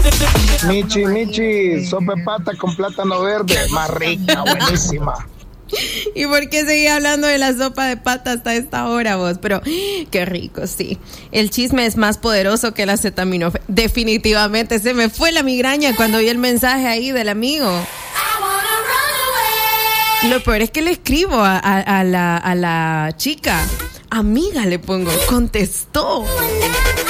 Michi, sopa de pata con plátano verde, más rica, buenísima. ¿Y por qué seguía hablando de la sopa de pata hasta esta hora vos? Pero qué rico, sí. El chisme es más poderoso que el acetaminofén. Definitivamente, se me fue la migraña cuando vi el mensaje ahí del amigo. Lo peor es que le escribo a la chica. Amiga, le pongo, contestó.